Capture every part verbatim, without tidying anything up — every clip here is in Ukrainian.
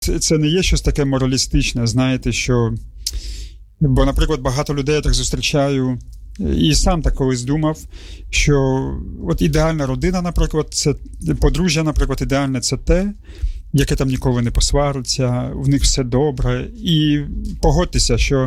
Це не є щось таке моралістичне, знаєте, що... Бо, наприклад, багато людей я так зустрічаю, і сам так колись думав, що от ідеальна родина, наприклад, це подружжя, наприклад, ідеальне це те, яке там ніколи не посвариться, в них все добре. І погодьтеся, що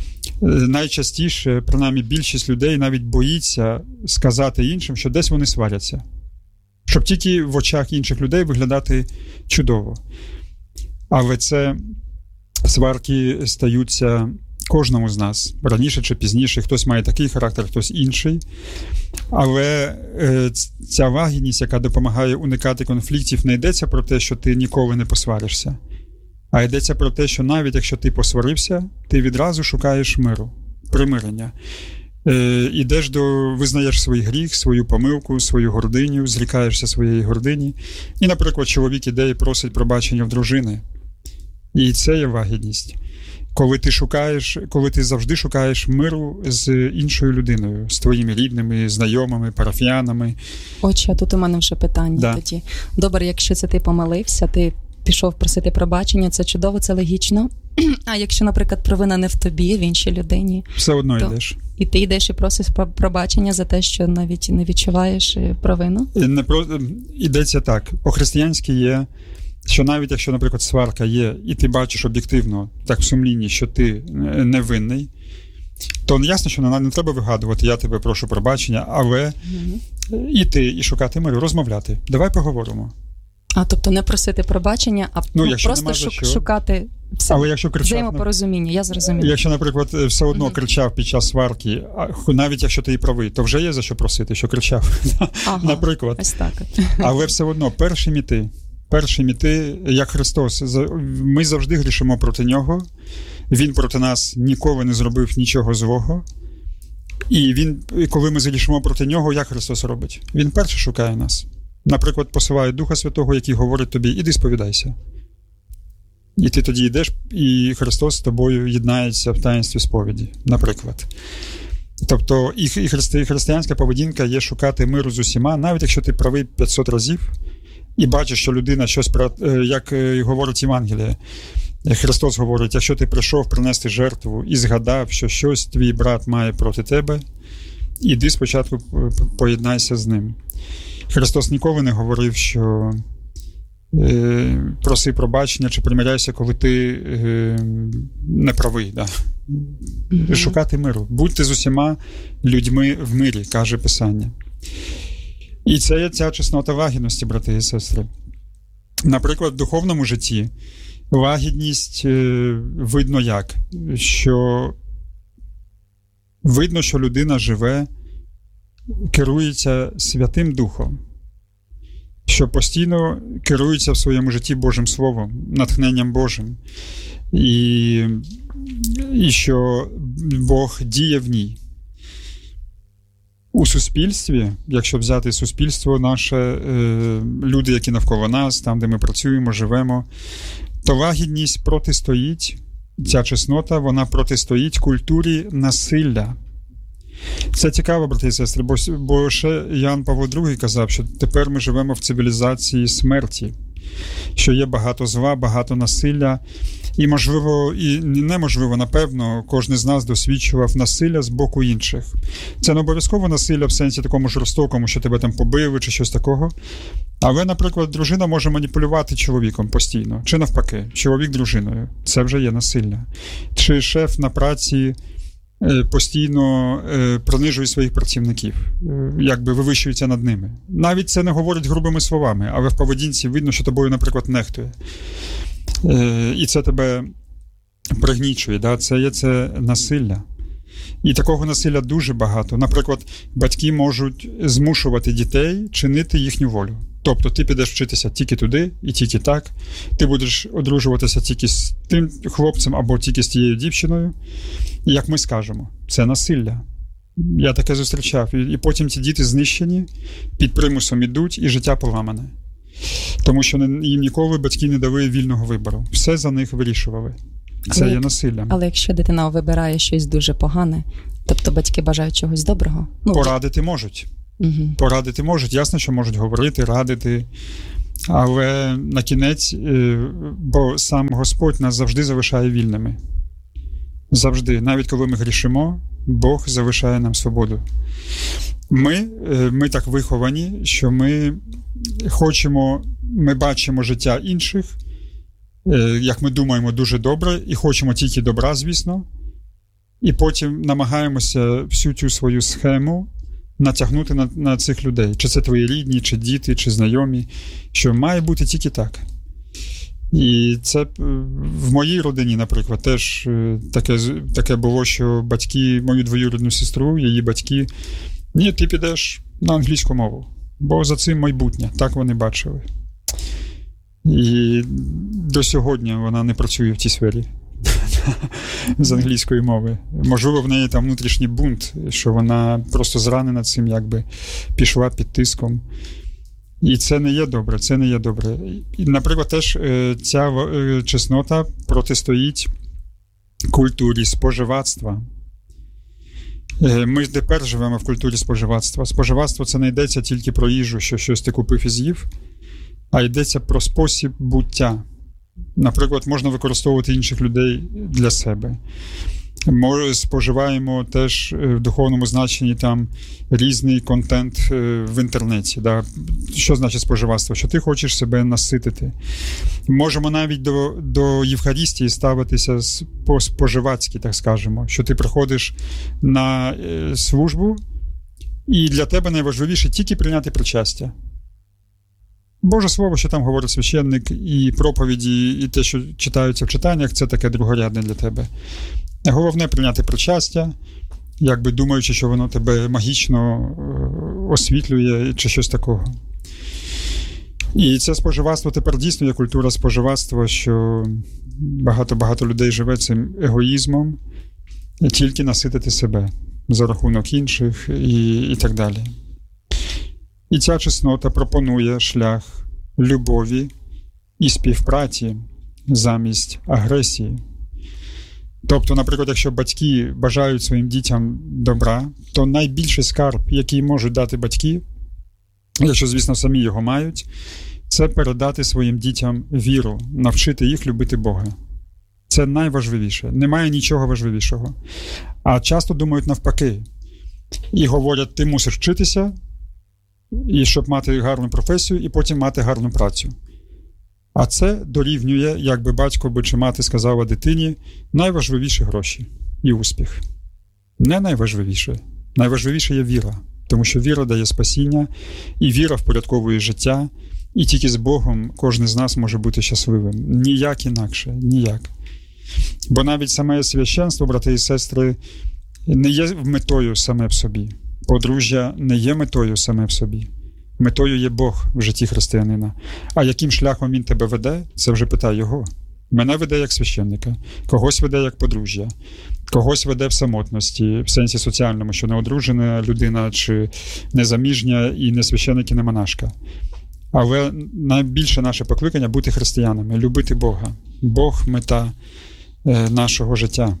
найчастіше, принаймні більшість людей навіть боїться сказати іншим, що десь вони сваряться. Щоб тільки в очах інших людей виглядати чудово. Але це сварки стаються кожному з нас. Раніше чи пізніше. Хтось має такий характер, хтось інший. Але е, ця лагідність, яка допомагає уникати конфліктів, не йдеться про те, що ти ніколи не посваришся. А йдеться про те, що навіть якщо ти посварився, ти відразу шукаєш миру, примирення. Е, ідеш до, визнаєш свій гріх, свою помилку, свою гординю, зрікаєшся своєї гордині. І, наприклад, чоловік іде і просить пробачення в дружини. І це є лагідність. Коли ти шукаєш, коли ти завжди шукаєш миру з іншою людиною, з твоїми рідними, знайомими, парафіянами. Отче, тут у мене вже питання да. тоді. Добре, якщо це ти помилився, ти пішов просити пробачення, це чудово, це логічно. А якщо, наприклад, провина не в тобі, в іншій людині, все одно то... йдеш. І ти йдеш і просиш пробачення за те, що навіть не відчуваєш провину? Не про... Йдеться так. По-християнськи є, що навіть якщо, наприклад, сварка є, і ти бачиш об'єктивно, так в сумлінні, що ти невинний, то ясно, що не, не треба вигадувати, я тебе прошу пробачення, але mm-hmm. іти і шукати миру, розмовляти. Давай поговоримо. А, тобто не просити пробачення, а ну, просто шук, шукати все, але якщо кричав, взаємопорозуміння, я зрозуміла. Якщо, наприклад, все одно mm-hmm. кричав під час сварки, навіть якщо ти і правий, то вже є за що просити, що кричав. Ага, наприклад. Ось так. Але все одно, першим іти. Першим іти, як Христос. Ми завжди грішимо проти Нього. Він проти нас ніколи не зробив нічого злого. І він, коли ми згрішимо проти Нього, як Христос робить? Він перший шукає нас. Наприклад, посилає Духа Святого, який говорить тобі, іди сповідайся. І ти тоді йдеш, і Христос з тобою єднається в таїнстві сповіді, наприклад. Тобто і християнська поведінка є шукати миру з усіма, навіть якщо ти правий п'ятсот разів, і бачиш, що людина щось, як говорить Євангеліє, Христос говорить, якщо ти прийшов принести жертву і згадав, що щось твій брат має проти тебе, іди спочатку поєднайся з ним. Христос ніколи не говорив, що е, проси пробачення чи примиряйся, коли ти е, не правий. Да? Mm-hmm. Шукати миру. Будьте з усіма людьми в мирі, каже Писання. І це є ця чеснота лагідності, брати і сестри. Наприклад, в духовному житті лагідність е, видно як? Що видно, що людина живе, керується Святим Духом, що постійно керується в своєму житті Божим Словом, натхненням Божим, і, і що Бог діє в ній. У суспільстві, якщо взяти суспільство наше, е, люди, які навколо нас, там, де ми працюємо, живемо, то лагідність протистоїть, ця чеснота, вона протистоїть культурі насилля. Це цікаво, брати і сестри, бо, бо ще Іоанн Павло другий казав, що тепер ми живемо в цивілізації смерті, що є багато зла, багато насилля, і можливо, і неможливо, напевно, кожен з нас досвідчував насилля з боку інших. Це не обов'язково насилля в сенсі такому жорстокому, що тебе там побили чи щось такого, але, наприклад, дружина може маніпулювати чоловіком постійно, чи навпаки, чоловік дружиною. Це вже є насилля. Чи шеф на праці постійно е, принижує своїх працівників, е, якби вивищується над ними. Навіть це не говорить грубими словами, але в поведінці видно, що тобою, наприклад, нехтує. Е, і це тебе пригнічує, да? Це є це насилля. І такого насилля дуже багато. Наприклад, батьки можуть змушувати дітей чинити їхню волю. Тобто ти підеш вчитися тільки туди і тільки так, ти будеш одружуватися тільки з тим хлопцем або тільки з тією дівчиною. І як ми скажемо, це насилля. Я таке зустрічав. І, і потім ці діти знищені, під примусом ідуть, і життя поламане. Тому що не, їм ніколи батьки не дали вільного вибору. Все за них вирішували. Це але, є насиллям. Але якщо дитина вибирає щось дуже погане, тобто батьки бажають чогось доброго? Ну, Порадити можуть. Угу. Порадити можуть. Ясно, що можуть говорити, радити. Але на кінець, бо сам Господь нас завжди залишає вільними. Завжди. Навіть коли ми грішимо, Бог залишає нам свободу. Ми, ми так виховані, що ми хочемо, ми бачимо життя інших, як ми думаємо, дуже добре, і хочемо тільки добра, звісно, і потім намагаємося всю цю свою схему натягнути на, на цих людей. Чи це твої рідні, чи діти, чи знайомі, що має бути тільки так. І це в моїй родині, наприклад, теж таке, таке було, що батьки, мою двоюрідну сестру, її батьки, ні, ти підеш на англійську мову, бо за цим майбутнє, так вони бачили. І до сьогодні вона не працює в цій сфері з англійської мови. Можливо, в неї там внутрішній бунт, що вона просто зранена цим, якби пішла під тиском. І це не є добре, це не є добре. І, наприклад, теж ця чеснота протистоїть культурі споживацтва. Ми ж тепер живемо в культурі споживацтва. Споживацтво – це не йдеться тільки про їжу, що щось ти купив і з'їв, а йдеться про спосіб буття. Наприклад, можна використовувати інших людей для себе. Ми споживаємо теж в духовному значенні там різний контент в інтернеті. Да? Що значить споживацтво? Що ти хочеш себе наситити. Можемо навіть до, до Євхаристії ставитися по-споживацьки, так скажемо. Що ти приходиш на службу, і для тебе найважливіше тільки прийняти причастя. Боже Слово, що там говорить священник, і проповіді, і те, що читаються в читаннях, це таке другорядне для тебе. Головне прийняти причастя, якби думаючи, що воно тебе магічно освітлює, чи щось такого. І це споживацтво тепер дійсно є культура споживацтва, що багато-багато людей живе цим егоїзмом, тільки наситити себе за рахунок інших і, і так далі. І ця чеснота пропонує шлях любові і співпраці замість агресії. Тобто, наприклад, якщо батьки бажають своїм дітям добра, то найбільший скарб, який можуть дати батьки, якщо, звісно, самі його мають, це передати своїм дітям віру, навчити їх любити Бога. Це найважливіше. Немає нічого важливішого. А часто думають навпаки. І говорять, ти мусиш вчитися, і щоб мати гарну професію, і потім мати гарну працю. А це дорівнює, якби батько би чи мати сказала дитині, найважливіші гроші і успіх. Не найважливіше. Найважливіше є віра. Тому що віра дає спасіння, і віра впорядковує життя, і тільки з Богом кожен з нас може бути щасливим. Ніяк інакше, ніяк. Бо навіть саме священство, брати і сестри, не є метою саме в собі. Подружжя не є метою саме в собі. Метою є Бог в житті християнина. А яким шляхом він тебе веде, це вже питає його. Мене веде як священника, когось веде як подружжя, когось веде в самотності, в сенсі соціальному, що не одружена людина, чи незаміжня, і не священник, і не монашка. Але найбільше наше покликання – бути християнами, любити Бога. Бог – мета е, нашого життя.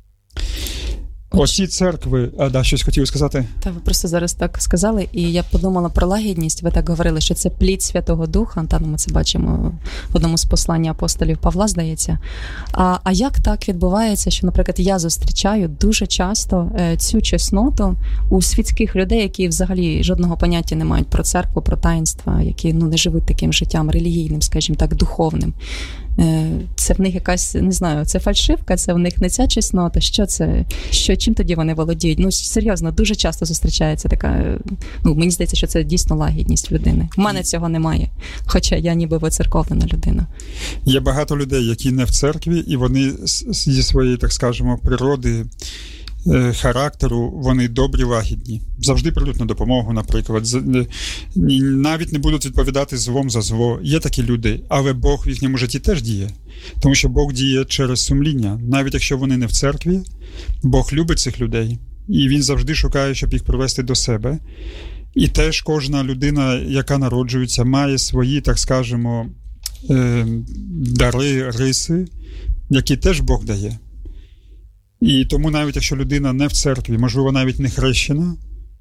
Оці церкви, а да, щось хотів сказати? Та ви просто зараз так сказали, і я подумала про лагідність. Ви так говорили, що це плід Святого Духа. Та, ну, ми це бачимо в одному з послань апостолів Павла, здається. А, а як так відбувається, що, наприклад, я зустрічаю дуже часто е, цю чесноту у світських людей, які взагалі жодного поняття не мають про церкву, про таїнства, які, ну, не живуть таким життям релігійним, скажімо так, духовним. Це в них якась, не знаю, це фальшивка, це в них не ця чеснота, що це, що, чим тоді вони володіють? Ну, серйозно, дуже часто зустрічається така, ну, мені здається, що це дійсно лагідність людини. У мене цього немає, хоча я ніби воцерковлена людина. Є багато людей, які не в церкві, і вони зі своєї, так скажемо, природи, характеру, вони добрі, лагідні. Завжди прийдуть на допомогу, наприклад. Навіть не будуть відповідати злом за зло. Є такі люди, але Бог в їхньому житті теж діє. Тому що Бог діє через сумління. Навіть якщо вони не в церкві, Бог любить цих людей. І Він завжди шукає, щоб їх привести до себе. І теж кожна людина, яка народжується, має свої, так скажемо, дари, риси, які теж Бог дає. І тому навіть якщо людина не в церкві, можливо, навіть не хрещена,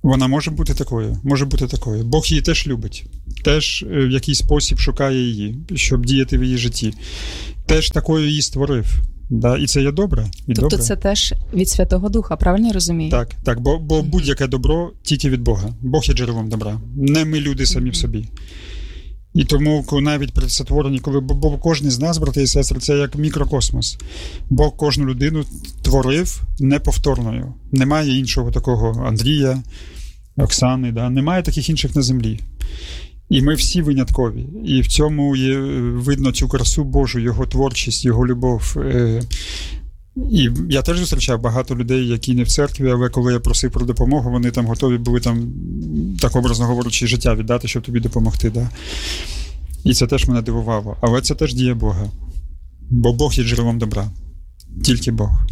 Вона може бути такою, може бути такою. Бог її теж любить, теж в якийсь спосіб шукає її, щоб діяти в її житті. Теж такою її створив. Да? І це є добре. І тобто добре. Це теж від Святого Духа, правильно я розумію? Так, так, бо, бо будь-яке добро тільки від Бога. Бог є джерелом добра. Не ми люди самі в собі. І тому навіть при сотворенні, коли бо кожен з нас, брати і сестри, це як мікрокосмос. Бог кожну людину творив неповторною. Немає іншого такого Андрія, Оксани, да? Немає таких інших на землі. І ми всі виняткові. І в цьому є, видно цю красу Божу, його творчість, його любов. І я теж зустрічав багато людей, які не в церкві, але коли я просив про допомогу, вони там готові були, там, так образно говорячи, життя віддати, щоб тобі допомогти. Да? І це теж мене дивувало. Але це теж діє Бога. Бо Бог є джерелом добра. Тільки Бог.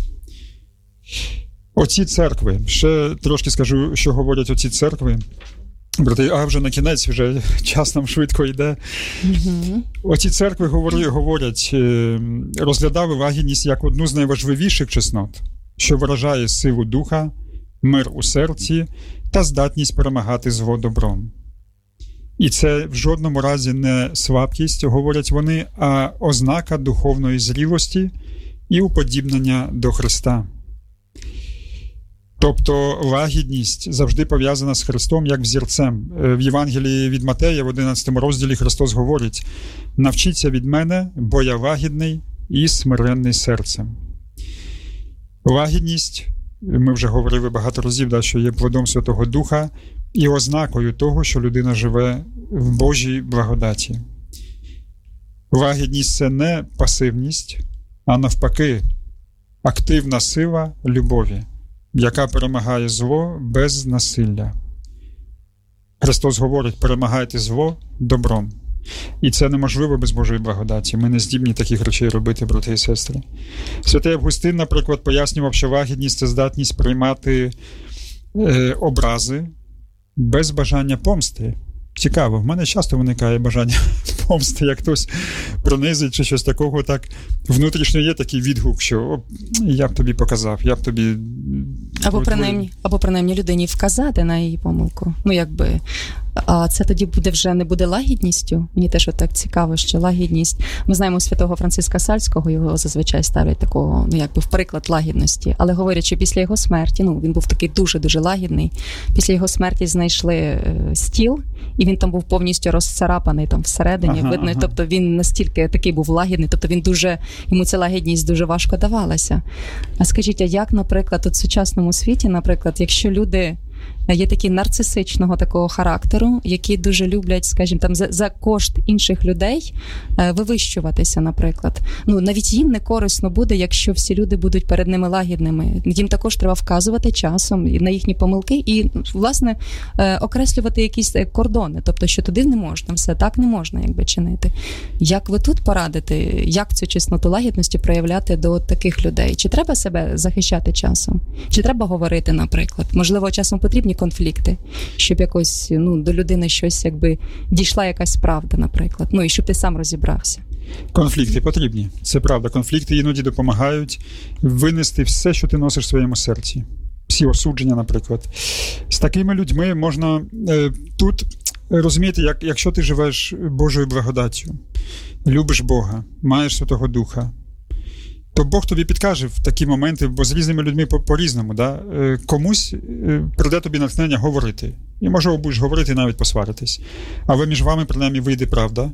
Оці церкви. Ще трошки скажу, що говорять оці церкви. Брати, а вже на кінець, вже час нам швидко йде. Mm-hmm. Оці церкви говорять, говорять, розглядали лагідність як одну з найважливіших чеснот, що виражає силу духа, мир у серці та здатність перемагати зло добром. І це в жодному разі не слабкість, говорять вони, а ознака духовної зрілості і уподібнення до Христа. Тобто лагідність завжди пов'язана з Христом як взірцем. В Євангелії від Матея в одинадцятому розділі Христос говорить: «Навчіться від мене, бо я лагідний і смиренний серцем». Лагідність, ми вже говорили багато разів, да, що є плодом Святого Духа і ознакою того, що людина живе в Божій благодаті. Лагідність – це не пасивність, а навпаки активна сила любові, яка перемагає зло без насилля. Христос говорить: перемагайте зло добром. І це неможливо без Божої благодаті. Ми не здібні таких речей робити, брати і сестри. Святий Августин, наприклад, пояснював, що лагідність – це здатність приймати е, образи без бажання помсти. Цікаво, в мене часто виникає бажання помсти, як хтось пронизить чи щось такого, так внутрішньо є такий відгук, що о, я б тобі показав, я б тобі... Або принаймні, або принаймні людині вказати на її помилку. Ну, якби, а це тоді буде вже не буде лагідністю. Мені теж так цікаво, що лагідність... Ми знаємо святого Франциска Сальського, його зазвичай ставлять такого, ну, якби в приклад лагідності. Але говорять, що після його смерті, ну, він був такий дуже-дуже лагідний, після його смерті знайшли е, стіл, і він там був повністю розцарапаний там всередині, ага, видно, ага. Тобто він настільки такий був лагідний, тобто він дуже, йому ця лагідність дуже важко давалася. А скажіть, а як, наприклад, у сучасному світі, наприклад, якщо люди є такі нарцисичного такого характеру, які дуже люблять, скажімо, там за, за кошт інших людей е, вивищуватися, наприклад. Ну, навіть їм не корисно буде, якщо всі люди будуть перед ними лагідними. Їм також треба вказувати часом на їхні помилки і, власне, е, окреслювати якісь кордони. Тобто, що туди не можна, все так не можна, якби, чинити. Як ви тут порадите, як цю чесноту лагідності проявляти до таких людей? Чи треба себе захищати часом? Чи треба говорити, наприклад? Можливо, часом потрібні конфлікти, щоб якось, ну, до людини щось, якби, дійшла якась правда, наприклад. Ну, і щоб ти сам розібрався. Конфлікти потрібні. Це правда. Конфлікти іноді допомагають винести все, що ти носиш в своєму серці. Всі осудження, наприклад. З такими людьми можна е, тут розуміти, як, якщо ти живеш Божою благодаттю, любиш Бога, маєш Святого Духа, то Бог тобі підкаже в такі моменти, бо з різними людьми по-різному. Да? Комусь прийде тобі натхнення говорити. І, можливо, будеш говорити і навіть посваритись. Але між вами, принаймні, вийде правда,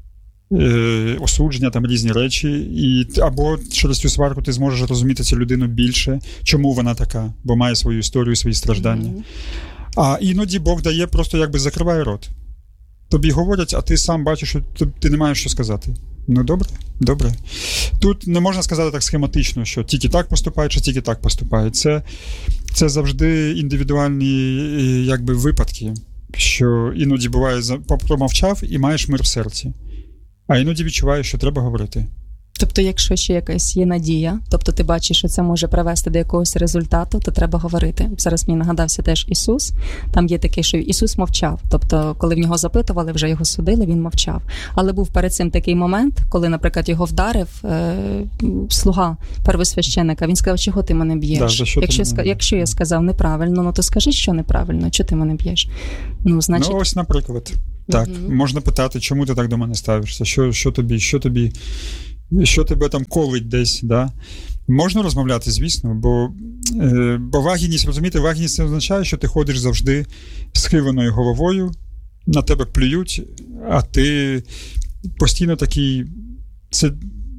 е, осудження, там різні речі. І, або через цю сварку ти зможеш розуміти цю людину більше, чому вона така, бо має свою історію, свої страждання. Mm-hmm. А іноді Бог дає, просто якби закриває рот. Тобі говорять, а ти сам бачиш, що ти не маєш що сказати. Ну, добре, добре. Тут не можна сказати так схематично, що тільки так поступають, чи тільки так поступають. Це, це завжди індивідуальні, якби, випадки, що іноді буває, промовчав і маєш мир в серці. А іноді відчуваєш, що треба говорити. Тобто, якщо ще якась є надія, тобто ти бачиш, що це може привести до якогось результату, то треба говорити. Зараз мені нагадався теж Ісус. Там є таке, що Ісус мовчав. Тобто, коли в нього запитували, вже його судили, він мовчав. Але був перед цим такий момент, коли, наприклад, його вдарив е- слуга первосвященника. Він сказав, чого ти мене б'єш? Да, за що якщо, ти мене... якщо я сказав неправильно, ну то скажи, що неправильно, чого ти мене б'єш? Ну, значить... ну ось, наприклад. Так, mm-hmm. можна питати, чому ти так до мене ставишся? Що, що тобі, що тобі, що тебе там колить десь, да? Можна розмовляти, звісно, бо, е, бо вагітність, розумієте, вагітність це означає, що ти ходиш завжди схиленою головою, на тебе плюють, а ти постійно такий, це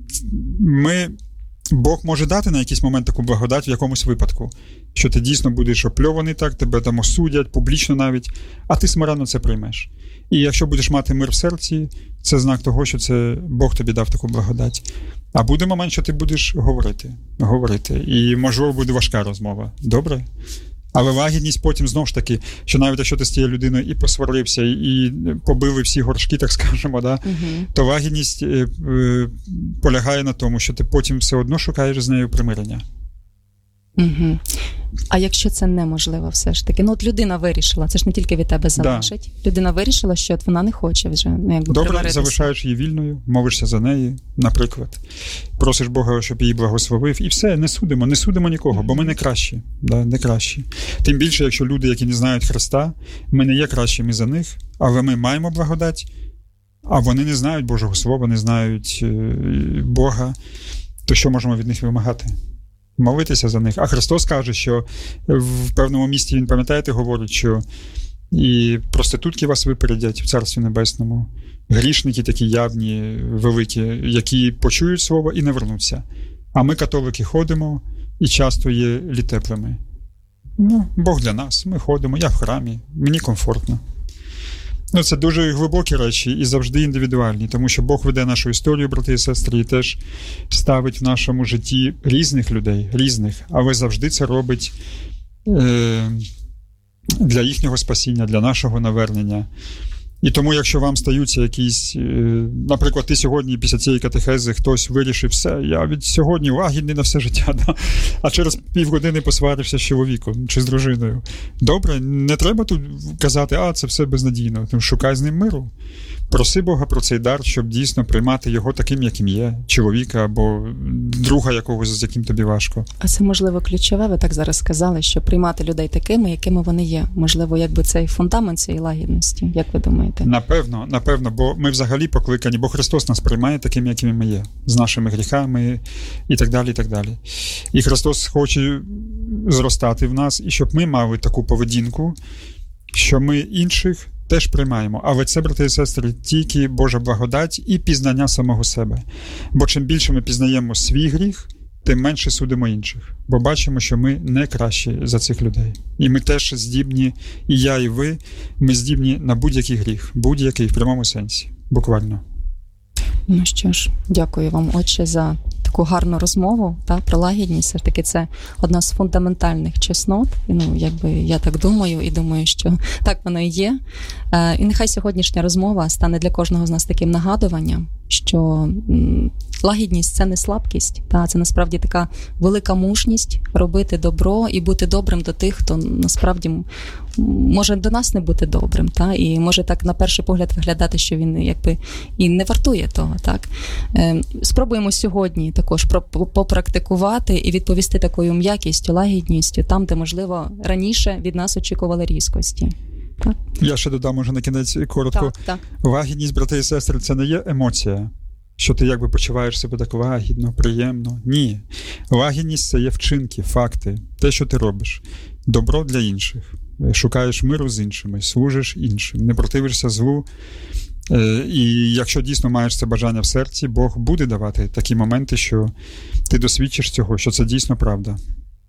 ми, Бог може дати на якийсь момент таку благодать в якомусь випадку, що ти дійсно будеш опльований так, тебе там осудять, публічно навіть, а ти смиренно це приймеш. І якщо будеш мати мир в серці, це знак того, що це Бог тобі дав таку благодать. А буде момент, що ти будеш говорити, говорити. І, можливо, буде важка розмова. Добре? Але лагідність потім, знову ж таки, що навіть якщо ти з тією людиною і посварився, і побили всі горшки, так скажемо, да, uh-huh. то лагідність е, е, полягає на тому, що ти потім все одно шукаєш з нею примирення. Угу. А якщо це неможливо все ж таки? Ну от людина вирішила, це ж не тільки від тебе залежить. Да. Людина вирішила, що от вона не хоче вже, ну, якби добре, примиритися. залишаєш її вільною, молишся за неї, наприклад. Просиш Бога, щоб її благословив. І все, не судимо, не судимо нікого, бо ми не кращі. Да, не кращі. Тим більше, якщо люди, які не знають Христа, ми не є кращими за них, але ми маємо благодать, а вони не знають Божого Слова, не знають Бога, то що можемо від них вимагати? Молитися за них. А Христос каже, що в певному місці, він, пам'ятаєте, говорить, що і проститутки вас випередять в Царстві Небесному, грішники такі явні, великі, які почують слово і не вернуться. А ми, католики, ходимо і часто є літеплими. Ну, Бог для нас, ми ходимо, я в храмі, мені комфортно. Ну, це дуже глибокі речі і завжди індивідуальні, тому що Бог веде нашу історію, брати і сестри, і теж ставить в нашому житті різних людей, різних, але завжди це робить е, для їхнього спасіння, для нашого навернення. І тому, якщо вам стаються якісь, е, наприклад, ти сьогодні після цієї катехези хтось вирішив, все, я від сьогодні лагідний на все життя, да? А через півгодини посварився з чоловіком чи з дружиною. Добре, не треба тут казати, а це все безнадійно, тому шукай з ним миру. Проси Бога про цей дар, щоб дійсно приймати його таким, яким є, чоловіка або друга якогось, з яким тобі важко. А це, можливо, ключове, ви так зараз сказали, що приймати людей такими, якими вони є. Можливо, якби цей фундамент цієї лагідності, як ви думаєте? Напевно, напевно, бо ми взагалі покликані, бо Христос нас приймає такими, якими ми є, з нашими гріхами і так далі, і так далі. І Христос хоче зростати в нас, і щоб ми мали таку поведінку, що ми інших теж приймаємо. Але це, брати і сестри, тільки Божа благодать і пізнання самого себе. Бо чим більше ми пізнаємо свій гріх, тим менше судимо інших. Бо бачимо, що ми не кращі за цих людей. І ми теж здібні, і я, і ви, ми здібні на будь-який гріх. Будь-який, в прямому сенсі. Буквально. Ну що ж, дякую вам, отче, за таку гарну розмову, та, про лагідність. Все ж таки це одна з фундаментальних чеснот. І, ну, якби я так думаю, і думаю, що так воно і є. Е, і нехай сьогоднішня розмова стане для кожного з нас таким нагадуванням, що м, лагідність – це не слабкість, та, це насправді така велика мужність робити добро і бути добрим до тих, хто насправді може до нас не бути добрим, та, і може так на перший погляд виглядати, що він якби і не вартує того. Так. Е, спробуємо сьогодні також попрактикувати і відповісти такою м'якістю, лагідністю там, де, можливо, раніше від нас очікували різкості. Так? Я ще додам, може, на кінець коротко. Так, так. Лагідність, брати і сестри, це не є емоція, що ти якби почуваєш себе так лагідно, приємно. Ні. Лагідність – це є вчинки, факти, те, що ти робиш. Добро для інших. Шукаєш миру з іншими, служиш іншим, не противишся злу. І якщо дійсно маєш це бажання в серці, Бог буде давати такі моменти, що ти досвідчиш цього, що це дійсно правда.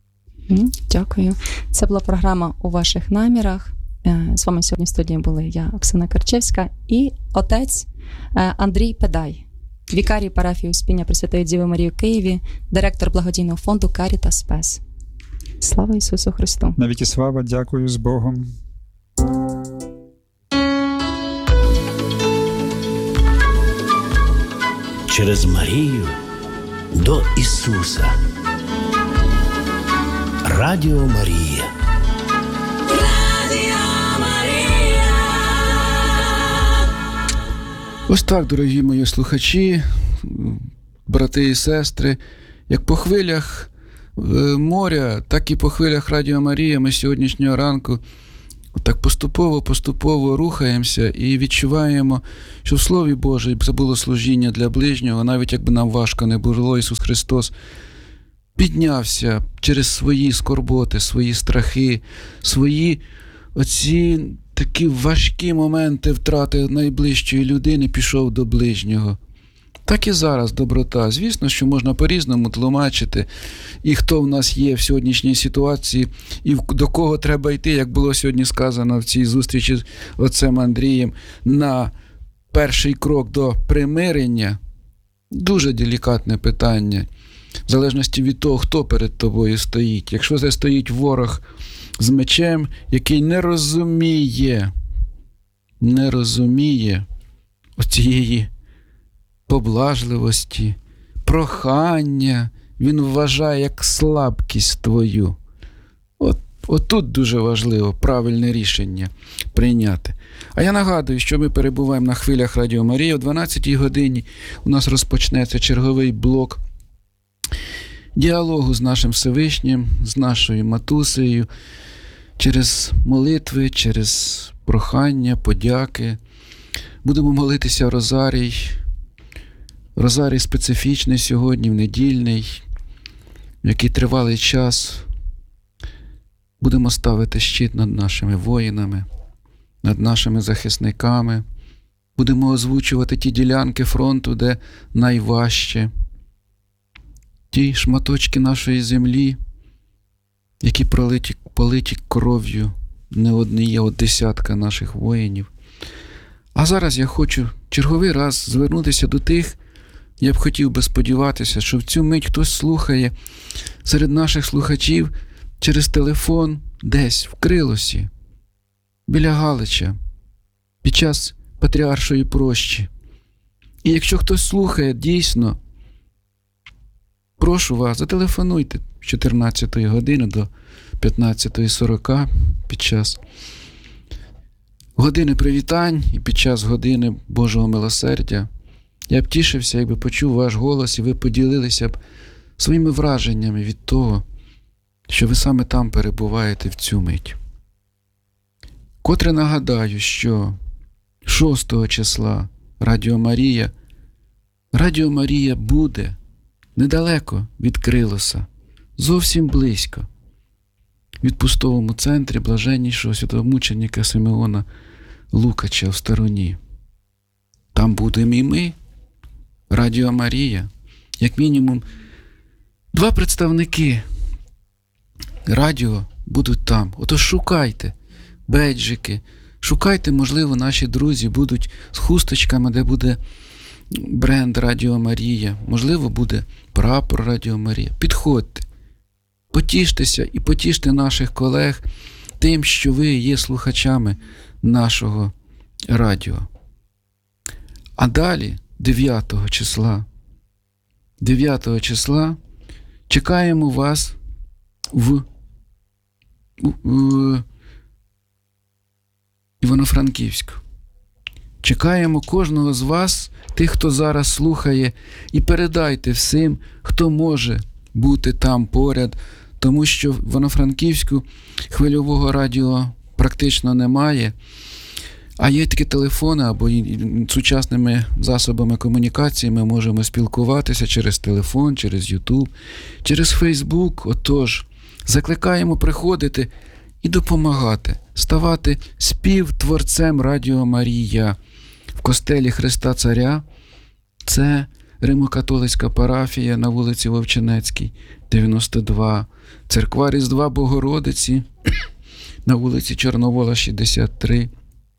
Дякую. Це була програма «У ваших намірах». З вами сьогодні в студії були я, Оксана Карчевська, і отець Андрій Педай, вікарій парафії Успіння Пресвятої Діви Марії у Києві, директор благодійного фонду «Карітас Спес». Слава Ісусу Христу! Навіки слава, дякую, з Богом! Через Марію до Ісуса. Радіо Марія. Ось так, дорогі мої слухачі, брати і сестри, як по хвилях моря, так і по хвилях Радіо Марія ми сьогоднішнього ранку так поступово-поступово рухаємося і відчуваємо, що в Слові Божій це було служіння для ближнього, навіть якби нам важко не було, Ісус Христос піднявся через свої скорботи, свої страхи, свої оці такі важкі моменти втрати найближчої людини, пішов до ближнього. Так і зараз доброта. Звісно, що можна по-різному тлумачити, і хто в нас є в сьогоднішній ситуації, і до кого треба йти, як було сьогодні сказано в цій зустрічі з отцем Андрієм, на перший крок до примирення. Дуже делікатне питання, в залежності від того, хто перед тобою стоїть. Якщо це стоїть ворог з мечем, який не розуміє, не розуміє оцієї поблажливості, прохання, він вважає як слабкість твою. От, от тут дуже важливо правильне рішення прийняти. А я нагадую, що ми перебуваємо на хвилях Радіо Марія. О дванадцятій годині у нас розпочнеться черговий блок діалогу з нашим Всевишнім, з нашою Матусею, через молитви, через прохання, подяки. Будемо молитися Розарій. Розарій специфічний сьогодні, в недільний, в який тривалий час будемо ставити щит над нашими воїнами, над нашими захисниками. Будемо озвучувати ті ділянки фронту, де найважче. Ті шматочки нашої землі, які пролиті, политі кров'ю не однієї, а десятка наших воїнів. А зараз я хочу черговий раз звернутися до тих, я б хотів би сподіватися, що в цю мить хтось слухає серед наших слухачів через телефон десь в Крилосі, біля Галича, під час Патріаршої прощі. І якщо хтось слухає дійсно, прошу вас, зателефонуйте з чотирнадцятої години до п'ятнадцятої сорок під час години привітань і під час години Божого милосердя. Я б тішився, якби почув ваш голос, і ви поділилися б своїми враженнями від того, що ви саме там перебуваєте в цю мить. Котре нагадаю, що шостого числа Радіо Марія, Радіо Марія буде недалеко від Крилоса, зовсім близько, в відпустовому центрі блаженнішого святомученика Симеона Лукача в Старуні. Там будемо і ми, Радіо Марія, як мінімум два представники радіо будуть там. Отож шукайте бейджики, шукайте, можливо, наші друзі будуть з хусточками, де буде бренд Радіо Марія, можливо, буде прапор Радіо Марія. Підходьте, потіштеся і потіште наших колег тим, що ви є слухачами нашого радіо. А далі, дев'ятого числа, дев'ятого числа чекаємо вас в, в, в Івано-Франківську. Чекаємо кожного з вас, тих, хто зараз слухає, і передайте всім, хто може бути там поряд, тому що в Івано-Франківську хвильового радіо практично немає, а є такі телефони або сучасними засобами комунікації ми можемо спілкуватися через телефон, через YouTube, через Facebook. Отож, закликаємо приходити і допомагати, ставати співтворцем Радіо Марія в костелі Христа Царя. Це Римо-католицька парафія на вулиці Вовчинецькій, дев'яносто два. Церква Різдва Богородиці на вулиці Чорновола, шістдесят три.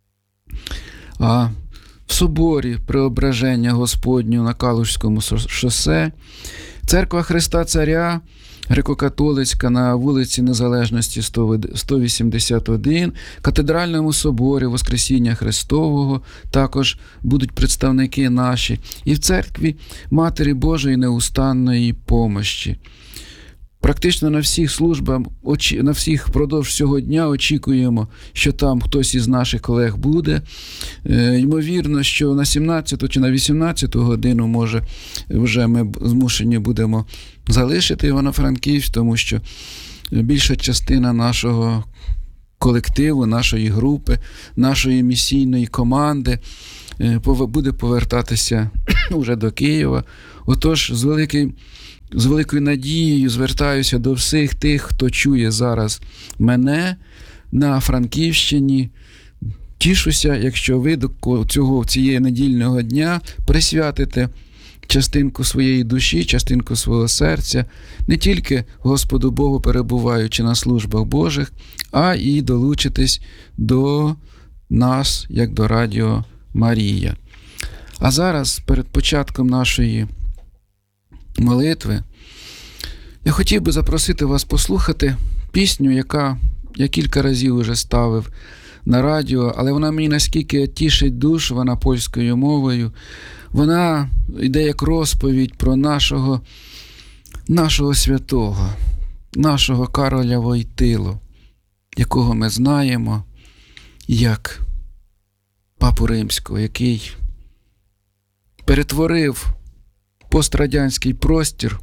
А в соборі Преображення Господню на Калузькому шосе, Церква Христа Царя Греко-католицька на вулиці Незалежності сто вісімдесят один, Катедральному соборі Воскресіння Христового також будуть представники наші, і в церкві Матері Божої неустанної помощі. Практично на всіх службах, на всіх впродовж всього дня очікуємо, що там хтось із наших колег буде. Ймовірно, що на сімнадцяту чи на вісімнадцяту годину, може, вже ми змушені будемо залишити Івано-Франківськ, тому що більша частина нашого колективу, нашої групи, нашої місійної команди буде повертатися вже до Києва. Отож, з великим З великою надією звертаюся до всіх тих, хто чує зараз мене на Франківщині. Тішуся, якщо ви до цього, цієї недільного дня присвятите частинку своєї душі, частинку свого серця, не тільки Господу Богу, перебуваючи на службах Божих, а і долучитесь до нас, як до Радіо Марія. А зараз, перед початком нашої молитви, я хотів би запросити вас послухати пісню, яка я кілька разів вже ставив на радіо, але вона мені наскільки тішить душу, вона польською мовою. Вона йде як розповідь про нашого, нашого святого, нашого Кароля Войтилу, якого ми знаємо як Папу Римського, який перетворив пострадянський простір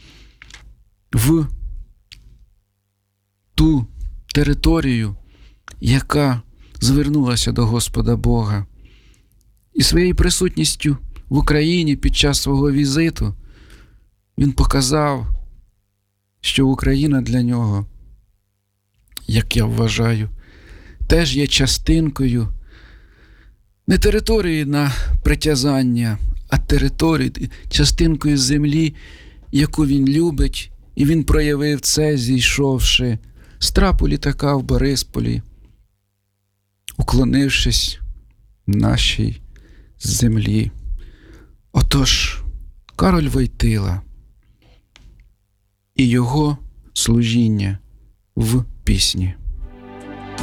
в ту територію, яка звернулася до Господа Бога. І своєю присутністю в Україні під час свого візиту він показав, що Україна для нього, як я вважаю, теж є частинкою не території на притязання, а територію, частинкою землі, яку він любить, і він проявив це, зійшовши з трапу літака в Борисполі, уклонившись нашій землі. Отож, Кароль Войтила і його служіння в пісні.